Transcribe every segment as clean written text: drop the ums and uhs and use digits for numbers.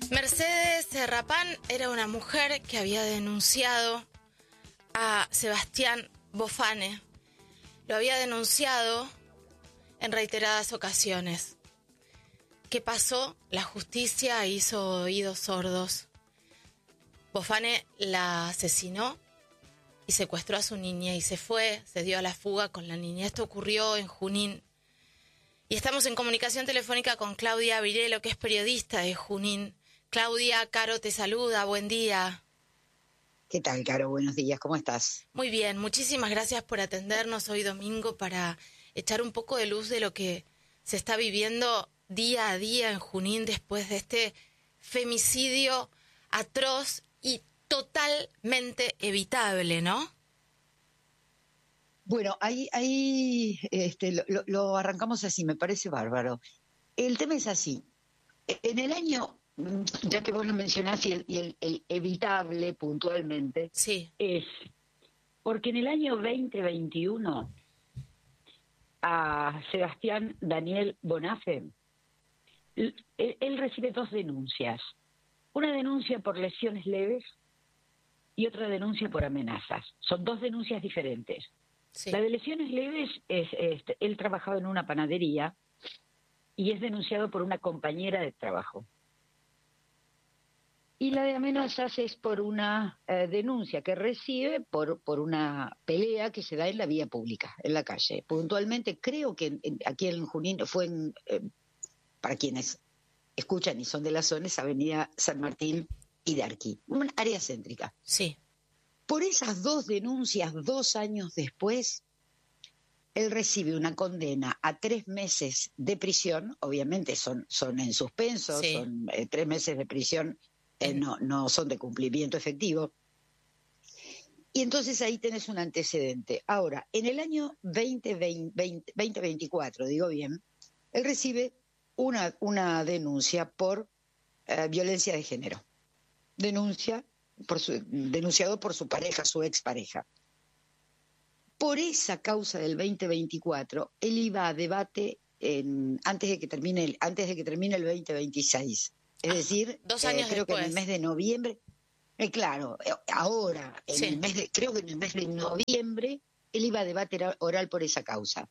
Mercedes Serrapán era una mujer que había denunciado a Sebastián Bofane. Lo había denunciado en reiteradas ocasiones. ¿Qué pasó? La justicia hizo oídos sordos. Bofane la asesinó y secuestró a su niña y se dio a la fuga con la niña. Esto ocurrió en Junín. Y estamos en comunicación telefónica con Claudia Virelo, que es periodista de Junín. Claudia, Caro te saluda, buen día. ¿Qué tal, Caro? Buenos días, ¿cómo estás? Muy bien, muchísimas gracias por atendernos hoy domingo para echar un poco de luz de lo que se está viviendo día a día en Junín después de este femicidio atroz y totalmente evitable, ¿no? Bueno, ahí lo arrancamos así, me parece bárbaro. El tema es así. En el año, ya que vos lo mencionás, y el evitable puntualmente, sí, es porque en el año 2021 a Sebastián Daniel Bonafe, él recibe 2 denuncias. Una denuncia por lesiones leves y otra denuncia por amenazas. Son 2 denuncias diferentes. sí. La de lesiones leves él trabajaba en una panadería y es denunciado por una compañera de trabajo. Y la de amenazas es por una denuncia que recibe por una pelea que se da en la vía pública, en la calle. Puntualmente, creo que aquí en Junín fue para quienes escuchan y son de la zona, es Avenida San Martín y de Arquí, una área céntrica. Sí. Por esas 2 denuncias, 2 años después, él recibe una condena a 3 meses de prisión. Obviamente son en suspenso, Sí. son 3 meses de prisión, no son de cumplimiento efectivo. Y entonces ahí tenés un antecedente. Ahora, en el año 2024, digo bien, él recibe una denuncia por violencia de género. Denunciado por su pareja, su expareja. Por esa causa del 2024, él iba a debate antes de que termine el 2026. Es decir, 2 años creo después. que en el mes de noviembre, ahora, Sí. creo que en el mes de noviembre, él iba a debate oral por esa causa.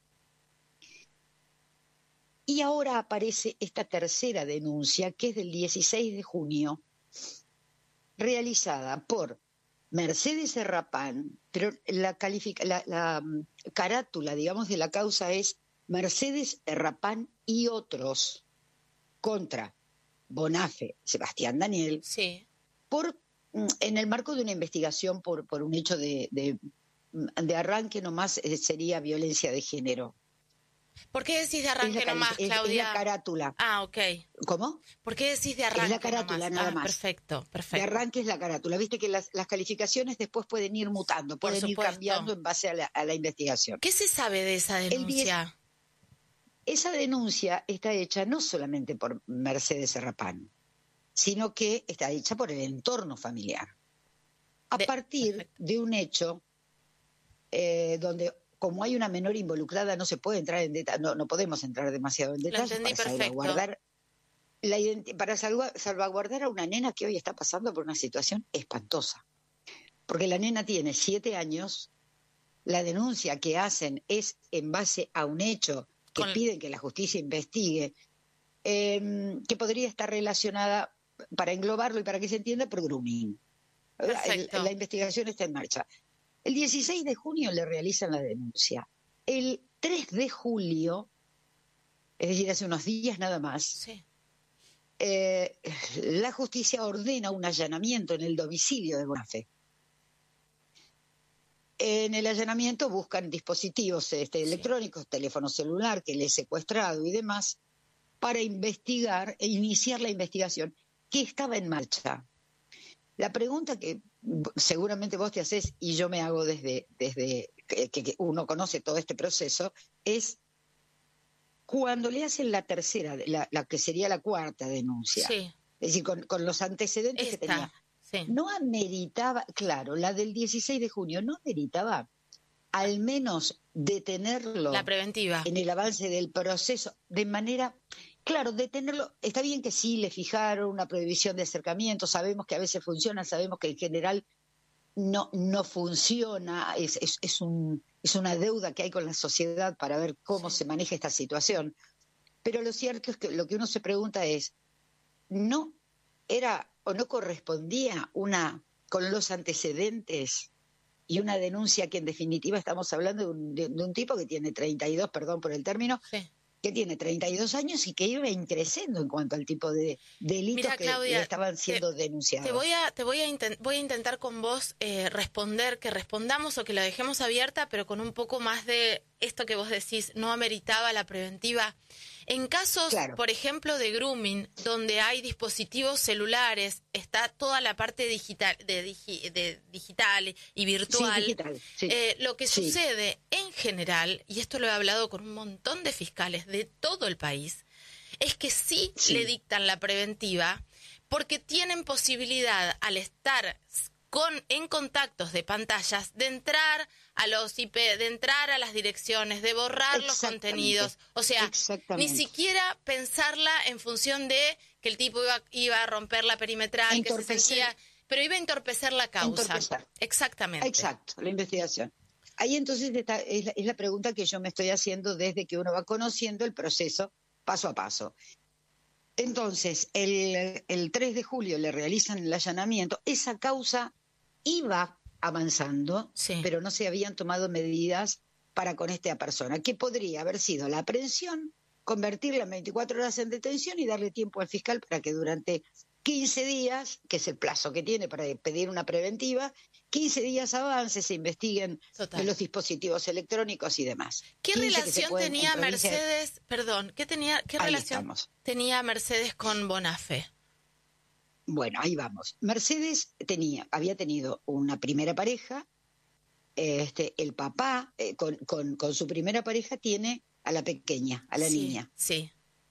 Y ahora aparece esta tercera denuncia, que es del 16 de junio, realizada por Mercedes Serrapán, pero la carátula, digamos, de la causa es Mercedes Serrapán y otros contra Bonafe, Sebastián Daniel, Sí. En el marco de una investigación por un hecho de arranque nomás, sería violencia de género. ¿Por qué decís de arranque nomás, Claudia? Es la carátula. Ah, ok. ¿Cómo? ¿Por qué decís de arranque es la carátula, nomás? nada más. Perfecto. De arranque es la carátula. Viste que las calificaciones después pueden ir mutando, pueden ir cambiando en base a la investigación. ¿Qué se sabe de esa denuncia? Esa denuncia está hecha no solamente por Mercedes Serrapán, sino que está hecha por el entorno familiar. A partir de un hecho donde, como hay una menor involucrada, no se puede entrar en detalle, no podemos entrar demasiado en detalle para salvaguardar a una nena que hoy está pasando por una situación espantosa. Porque la nena tiene 7 años, la denuncia que hacen es en base a un hecho que piden que la justicia investigue, que podría estar relacionada, para englobarlo y para que se entienda, por grooming. La investigación está en marcha. El 16 de junio le realizan la denuncia. El 3 de julio, es decir, hace unos días nada más, sí, la justicia ordena un allanamiento en el domicilio de Bonafe. En el allanamiento buscan dispositivos electrónicos, teléfono celular que le he secuestrado y demás, para investigar e iniciar la investigación que estaba en marcha. La pregunta que seguramente vos te hacés y yo me hago desde que uno conoce todo este proceso es: cuando le hacen la tercera, la que sería la cuarta denuncia, sí, es decir, con los antecedentes que tenía, sí, no ameritaba, claro, la del 16 de junio no ameritaba al menos detenerlo, la preventiva, en el avance del proceso, de manera Claro, detenerlo, está bien que sí le fijaron una prohibición de acercamiento, sabemos que a veces funciona, sabemos que en general no funciona, es una deuda que hay con la sociedad para ver cómo Sí. se maneja esta situación. Pero lo cierto es que lo que uno se pregunta es, ¿no era o no correspondía con los antecedentes y una denuncia que en definitiva estamos hablando de un tipo que tiene 32, perdón por el término, Sí. que tiene 32 años y que iba increciendo en cuanto al tipo de delitos Mira, que le Claudia, estaban te, siendo denunciados? voy a intentar con vos responder, que respondamos o que la dejemos abierta, pero con un poco más de esto que vos decís, no ameritaba la preventiva. En casos, Claro, por ejemplo, de grooming, donde hay dispositivos celulares, está toda la parte digital, de digital y sí, virtual. digital, sí, Lo que sí, sucede en general, y esto lo he hablado con un montón de fiscales de todo el país, es que sí le sí, dictan la preventiva porque tienen posibilidad al estar en contactos de pantallas de entrar a los IP, de entrar a las direcciones, de borrar los exactamente, contenidos. O sea, ni exactamente. siquiera pensarla en función de que el tipo iba a romper la perimetral, que se Entorpecer, sentía, pero iba a entorpecer la causa. entorpecer, Exactamente. exacto, la investigación. Ahí entonces es la pregunta que yo me estoy haciendo desde que uno va conociendo el proceso paso a paso. Entonces, el 3 de julio le realizan el allanamiento. Esa causa iba avanzando, Sí, pero no se habían tomado medidas para con esta persona, que podría haber sido la aprehensión, convertirla en 24 horas en detención y darle tiempo al fiscal para que durante 15 días, que es el plazo que tiene para pedir una preventiva, 15 días avance, se investiguen total. los dispositivos electrónicos y demás. ¿Qué 15 que se relación pueden en tenía provincia. Mercedes, perdón, qué Ahí relación estamos. tenía Mercedes con Bonafé? Bueno, ahí vamos. Mercedes había tenido una primera pareja, el papá con su primera pareja tiene a la pequeña, a la Sí, niña. sí,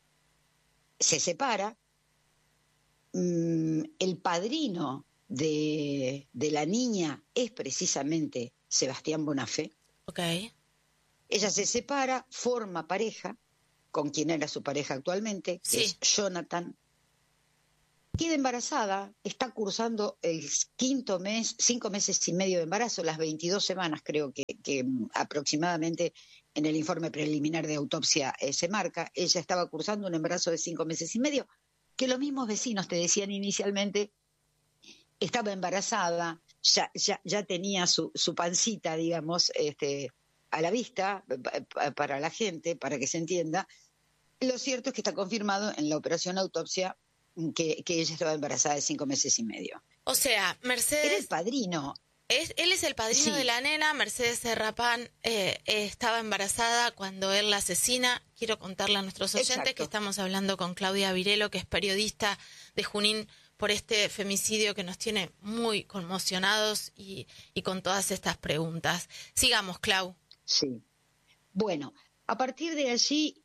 Se separa, el padrino de la niña es precisamente Sebastián Bonafé. ok, Ella se separa, forma pareja con quien era su pareja actualmente, que sí, es Jonathan. Queda embarazada, está cursando el quinto mes, 5 meses y medio de embarazo, las 22 semanas creo que aproximadamente en el informe preliminar de autopsia se marca. Ella estaba cursando un embarazo de 5 meses y medio, que los mismos vecinos te decían inicialmente, estaba embarazada, ya tenía su pancita, digamos, a la vista para la gente, para que se entienda. Lo cierto es que está confirmado en la operación autopsia que ella estaba embarazada de 5 meses y medio. o sea, Era el Mercedes, padrino, él es el padrino de sí, la nena, Mercedes Serrapán estaba embarazada cuando él la asesina. Quiero contarle a nuestros oyentes que exacto. estamos hablando con Claudia Virelo, que es periodista de Junín, por este femicidio que nos tiene muy conmocionados y con todas estas preguntas. Sigamos, Clau. Sí. Bueno, a partir de allí,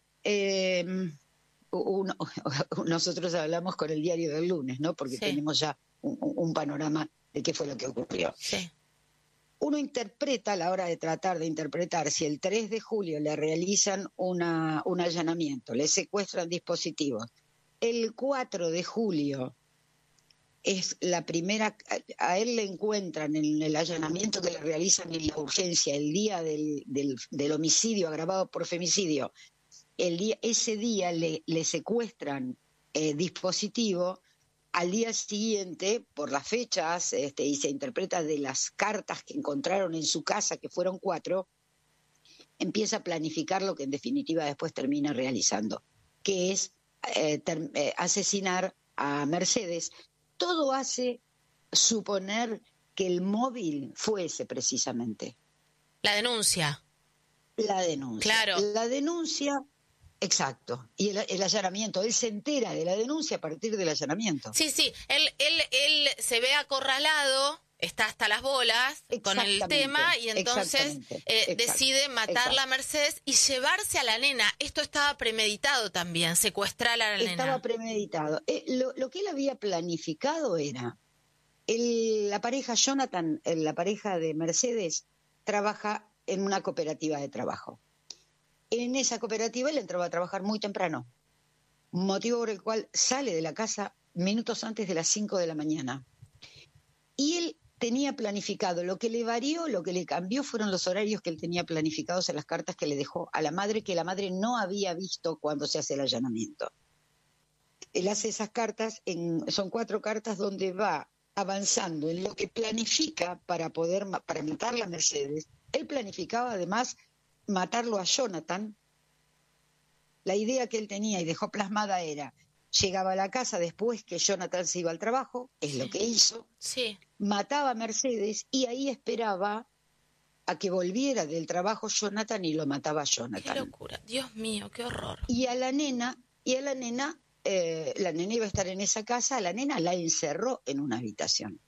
uno- nosotros hablamos con el diario del lunes, ¿no? Porque Sí, tenemos ya un panorama de qué fue lo que ocurrió. sí, Uno interpreta a la hora de tratar de interpretar si el 3 de julio le realizan un allanamiento, le secuestran dispositivos. El 4 de julio es la primera, a él le encuentran en el allanamiento que le realizan en la urgencia el día del homicidio agravado por femicidio. Ese día le secuestran dispositivo. Al día siguiente, por las fechas, y se interpreta de las cartas que encontraron en su casa, que fueron 4, empieza a planificar lo que en definitiva después termina realizando, que es asesinar a Mercedes. Todo hace suponer que el móvil fue ese precisamente. la denuncia, La denuncia. claro. La denuncia, exacto. Y el allanamiento. Él se entera de la denuncia a partir del allanamiento. Sí, sí, él se ve acorralado, está hasta las bolas con el tema y entonces decide matarla a exacto. Mercedes y llevarse a la nena. Esto estaba premeditado también, secuestrar a la Estaba nena. premeditado. Lo que él había planificado era, la pareja Jonathan, la pareja de Mercedes, trabaja en una cooperativa de trabajo. En esa cooperativa él entraba a trabajar muy temprano. motivo por el cual sale de la casa minutos antes de las 5 de la mañana. Y él tenía planificado, lo que le varió, lo que le cambió fueron los horarios que él tenía planificados en las cartas que le dejó a la madre, que la madre no había visto cuando se hace el allanamiento. Él hace esas cartas, son 4 cartas donde va avanzando en lo que planifica para matar a Mercedes. Él planificaba además matarlo a Jonathan. La idea que él tenía y dejó plasmada era, llegaba a la casa después que Jonathan se iba al trabajo, es lo que hizo, mataba a Mercedes y ahí esperaba a que volviera del trabajo Jonathan y lo mataba a Jonathan. Qué locura, Dios mío, qué horror. Y a la nena la nena iba a estar en esa casa, la nena la encerró en una habitación.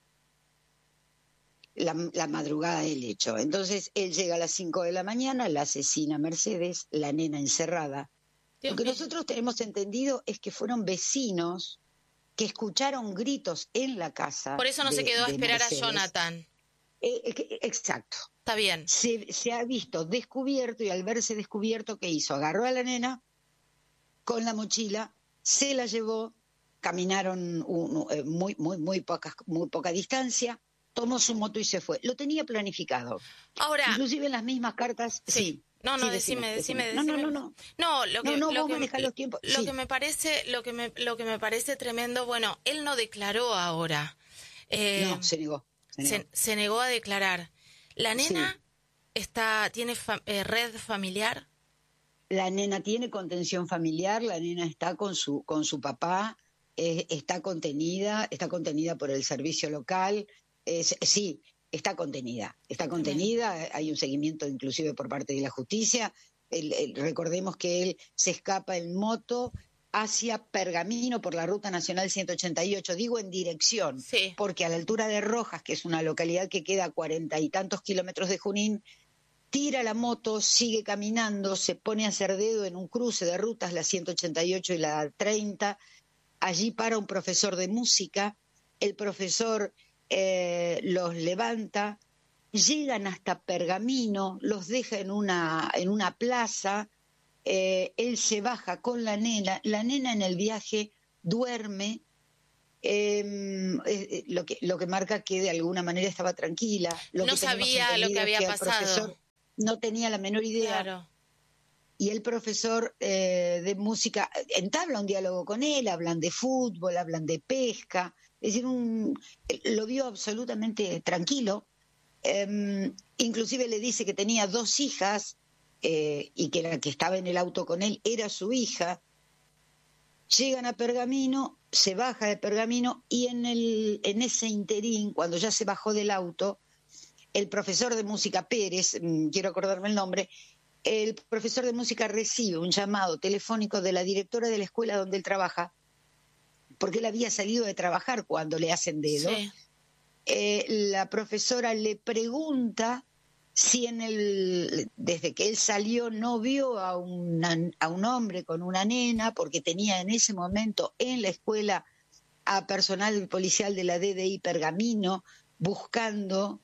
La madrugada del hecho. Entonces él llega a las 5 de la mañana, la asesina a Mercedes, la nena encerrada. Lo que nosotros tenemos entendido es que fueron vecinos que escucharon gritos en la casa. Por eso no se quedó a esperar Mercedes. a Jonathan. Exacto. Está bien. Se ha visto descubierto y al verse descubierto, ¿qué hizo? Agarró a la nena con la mochila, se la llevó, caminaron muy poca distancia, tomó su moto y se fue. Lo tenía planificado. Ahora, inclusive en las mismas cartas, sí. No, decime. No, vos manejás los tiempos. Lo que me parece tremendo, bueno, él no declaró ahora. No, se negó. Se negó a declarar. ¿La nena tiene red familiar? La nena tiene contención familiar, la nena está con su papá, está contenida por el servicio local, sí, está contenida, hay un seguimiento inclusive por parte de la justicia. Recordemos que él se escapa en moto hacia Pergamino por la Ruta Nacional 188, digo en dirección, porque a la altura de Rojas, que es una localidad que queda a 40 y tantos kilómetros de Junín, tira la moto, sigue caminando, se pone a hacer dedo en un cruce de rutas, la 188 y la 30. Allí para un profesor de música, el profesor los levanta, llegan hasta Pergamino, los deja en una plaza, él se baja con la nena en el viaje duerme, lo que marca que de alguna manera estaba tranquila. No sabía lo que había pasado. No tenía la menor idea. Claro. Y el profesor de música entabla un diálogo con él, hablan de fútbol, hablan de pesca, es decir, lo vio absolutamente tranquilo. Inclusive le dice que tenía 2 hijas y que la que estaba en el auto con él era su hija. Llegan a Pergamino, se baja de Pergamino y en ese interín, cuando ya se bajó del auto, el profesor de música Pérez, quiero acordarme el nombre, el profesor de música recibe un llamado telefónico de la directora de la escuela donde él trabaja, porque él había salido de trabajar cuando le hacen dedo. La profesora le pregunta si desde que él salió no vio a un hombre con una nena, porque tenía en ese momento en la escuela a personal policial de la DDI Pergamino buscando,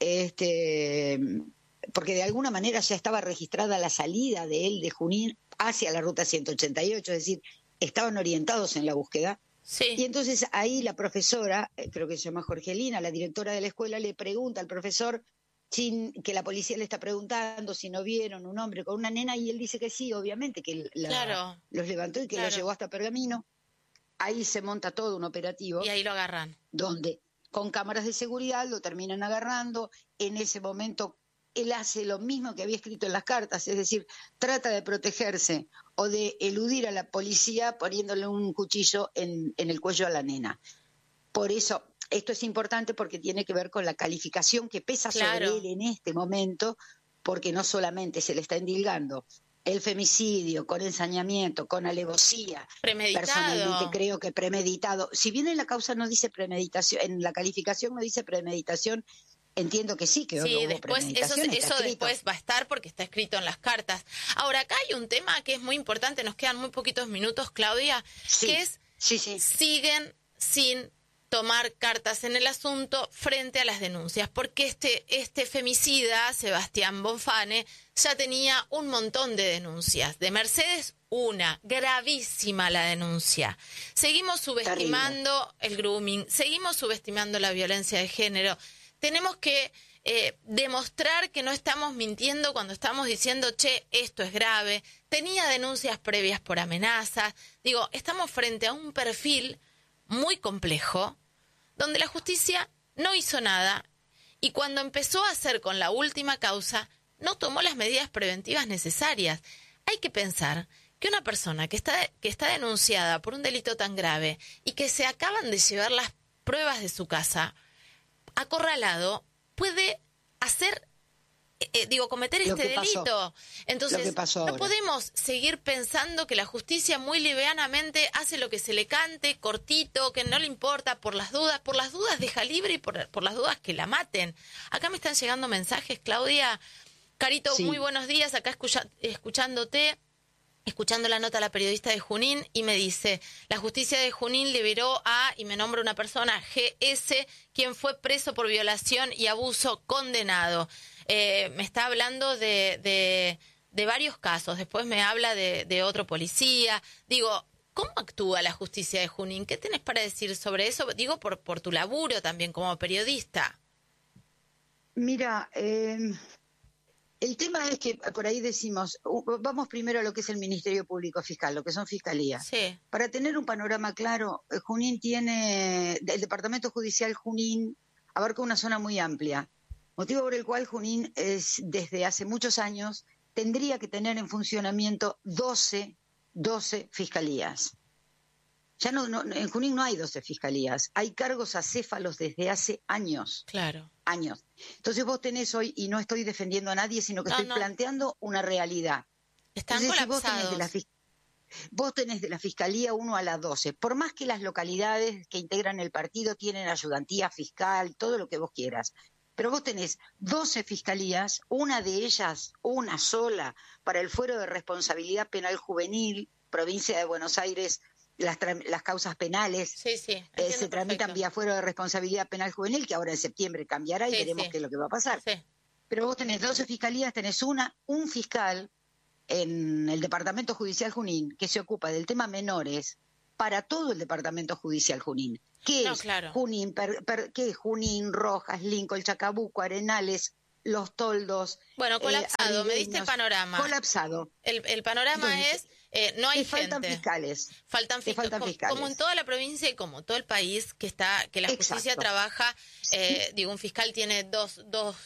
porque de alguna manera ya estaba registrada la salida de él de Junín hacia la ruta 188, es decir, estaban orientados en la búsqueda. Y entonces ahí la profesora, creo que se llama Jorgelina, la directora de la escuela, le pregunta al profesor, sin que la policía le está preguntando si no vieron un hombre con una nena, y él dice que sí, obviamente, que los levantó y que los llevó hasta Pergamino. Ahí se monta todo un operativo. Y ahí lo agarran. Donde con cámaras de seguridad lo terminan agarrando. En ese momento él hace lo mismo que había escrito en las cartas, es decir, trata de protegerse o de eludir a la policía poniéndole un cuchillo en el cuello a la nena. Por eso, esto es importante porque tiene que ver con la calificación que pesa sobre él en este momento, porque no solamente se le está endilgando el femicidio, con ensañamiento, con alevosía. Premeditado. Personalmente creo que premeditado. Si bien en la causa no dice premeditación, en la calificación no dice premeditación, entiendo que sí, que hubo después premeditación. Eso después va a estar porque está escrito en las cartas. Ahora, acá hay un tema que es muy importante, nos quedan muy poquitos minutos, Claudia, que es siguen sin tomar cartas en el asunto frente a las denuncias, porque este femicida, Sebastián Bonfane, ya tenía un montón de denuncias. De Mercedes, una, gravísima la denuncia. Seguimos subestimando el grooming, seguimos subestimando la violencia de género. Tenemos que demostrar que no estamos mintiendo cuando estamos diciendo, che, esto es grave. Tenía denuncias previas por amenazas. Digo, estamos frente a un perfil muy complejo, donde la justicia no hizo nada y cuando empezó a hacer con la última causa, no tomó las medidas preventivas necesarias. Hay que pensar que una persona que está denunciada por un delito tan grave y que se acaban de llevar las pruebas de su casa, acorralado, puede cometer este delito. Entonces, no podemos seguir pensando que la justicia muy livianamente hace lo que se le cante, cortito, que no le importa, por las dudas deja libre y por las dudas que la maten. Acá me están llegando mensajes, Claudia. Carito, sí. Muy buenos días, acá escuchándote, escuchando la nota a la periodista de Junín, y me dice, la justicia de Junín liberó a, y me nombra una persona, GS, quien fue preso por violación y abuso, condenado. Me está hablando de varios casos, después me habla de otro policía. Digo, ¿cómo actúa la justicia de Junín? ¿Qué tenés para decir sobre eso? Digo, por tu laburo también como periodista. Mira, el tema es que por ahí decimos, vamos primero a lo que es el Ministerio Público Fiscal, lo que son fiscalías. Sí. Para tener un panorama claro, Junín el Departamento Judicial Junín abarca una zona muy amplia, motivo por el cual Junín desde hace muchos años tendría que tener en funcionamiento 12 fiscalías. Ya en Junín no hay 12 fiscalías, hay cargos acéfalos desde hace años. Claro. Años. Entonces vos tenés hoy, y no estoy defendiendo a nadie, sino que estoy planteando una realidad. Están entonces, colapsados. Vos tenés de la Fiscalía 1 a la 12, por más que las localidades que integran el partido tienen ayudantía fiscal, todo lo que vos quieras, pero vos tenés 12 fiscalías, una de ellas, una sola, para el fuero de responsabilidad penal juvenil, provincia de Buenos Aires. Las causas penales se tramitan vía fuero de responsabilidad penal juvenil, que ahora en septiembre cambiará y veremos qué es lo que va a pasar. Sí. Pero vos tenés 12 fiscalías, tenés un fiscal en el Departamento Judicial Junín que se ocupa del tema menores para todo el Departamento Judicial Junín. ¿Qué es Junín? ¿Qué es Junín, Rojas, Lincoln, Chacabuco, Arenales, Los Toldos? Bueno, colapsado, me diste el panorama. Colapsado. El panorama entonces, no hay gente. Faltan fiscales. Faltan fiscales. Como en toda la provincia y como todo el país que la justicia trabaja, un fiscal tiene dos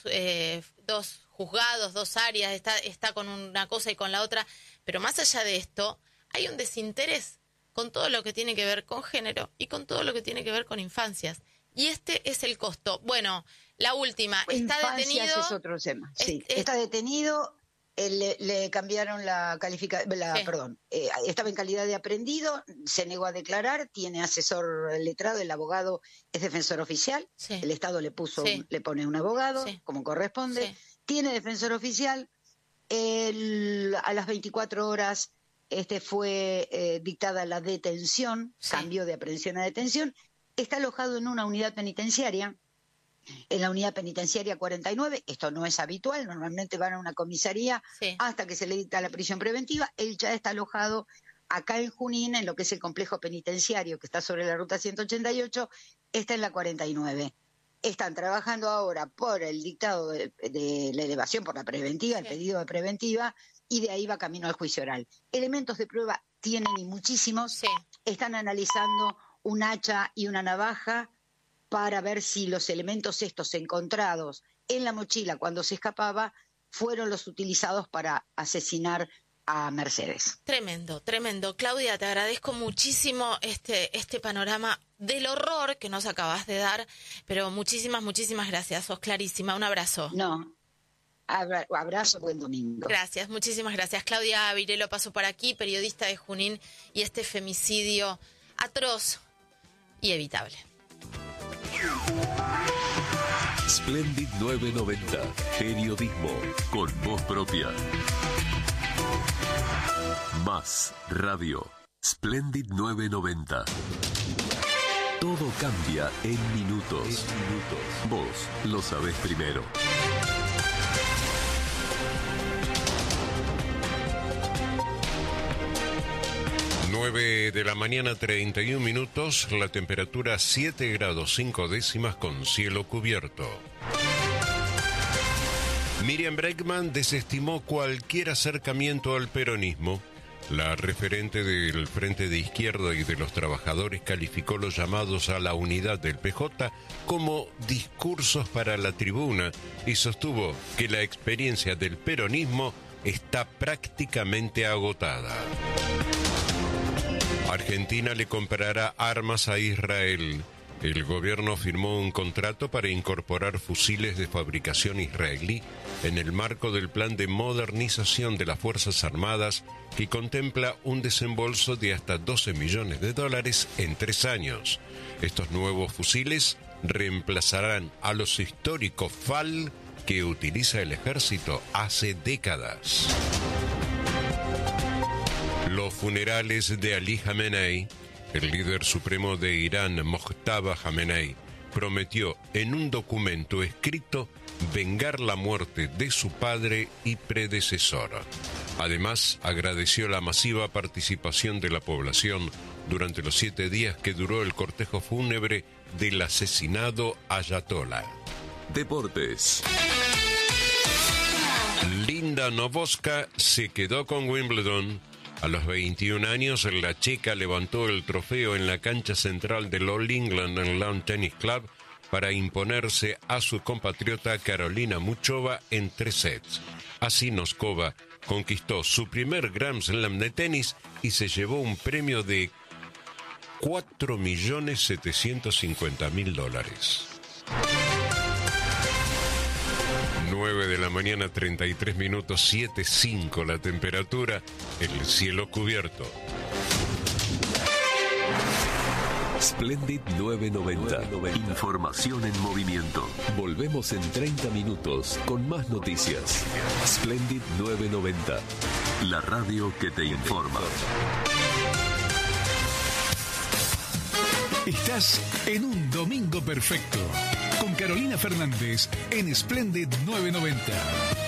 juzgados, 2 áreas, está con una cosa y con la otra, pero más allá de esto, hay un desinterés con todo lo que tiene que ver con género y con todo lo que tiene que ver con infancias. Y este es el costo. Bueno, la última, está detenido. Es otro tema. Sí, está detenido. Le cambiaron la calificación, estaba en calidad de aprendido, se negó a declarar, tiene asesor letrado, el abogado es defensor oficial, el Estado le pone un abogado, como corresponde, tiene defensor oficial, a las 24 horas fue dictada la detención, cambio de aprehensión a detención, está alojado en una unidad penitenciaria, en la unidad penitenciaria 49, esto no es habitual, normalmente van a una comisaría hasta que se le dicta la prisión preventiva, él ya está alojado acá en Junín, en lo que es el complejo penitenciario que está sobre la ruta 188, está en la 49. Están trabajando ahora por el dictado de la elevación por la preventiva, el pedido de preventiva, y de ahí va camino al juicio oral. Elementos de prueba tienen y muchísimos, están analizando un hacha y una navaja, para ver si los elementos estos encontrados en la mochila cuando se escapaba fueron los utilizados para asesinar a Mercedes. Tremendo, tremendo. Claudia, te agradezco muchísimo este panorama del horror que nos acabas de dar, pero muchísimas gracias. Sos clarísima. Un abrazo. No, abrazo, buen domingo. Gracias, muchísimas gracias. Claudia Virelo pasó por aquí, periodista de Junín, y este femicidio atroz y evitable. Splendid 990, periodismo con voz propia. Más radio, Splendid 990. Todo Todo cambia en minutos. Vos lo sabés primero. 9 de la mañana, 31 minutos, la temperatura 7 grados 5 décimas con cielo cubierto. Miriam Bregman desestimó cualquier acercamiento al peronismo. La referente del Frente de Izquierda y de los Trabajadores calificó los llamados a la unidad del PJ como discursos para la tribuna y sostuvo que la experiencia del peronismo está prácticamente agotada. Argentina le comprará armas a Israel. El gobierno firmó un contrato para incorporar fusiles de fabricación israelí en el marco del plan de modernización de las Fuerzas Armadas que contempla un desembolso de hasta $12 millones en 3 años. Estos nuevos fusiles reemplazarán a los históricos FAL que utiliza el ejército hace décadas. Los funerales de Ali Khamenei, el líder supremo de Irán, Mojtaba Khamenei, prometió en un documento escrito vengar la muerte de su padre y predecesor. Además, agradeció la masiva participación de la población durante los 7 días que duró el cortejo fúnebre del asesinado ayatolá. Deportes. Linda Novoska se quedó con Wimbledon. A los 21 años, la checa levantó el trofeo en la cancha central del All England Lawn Tennis Club para imponerse a su compatriota Karolina Muchova en 3 sets. Así Noskova conquistó su primer Grand Slam de tenis y se llevó un premio de $4.750.000. 9 de la mañana, 33 minutos, 7:05 la temperatura, el cielo cubierto. Splendid 990. Información en movimiento. Volvemos en 30 minutos con más noticias. Splendid 990. La radio que te informa. Estás en un domingo perfecto con Carolina Fernández en Splendid 990.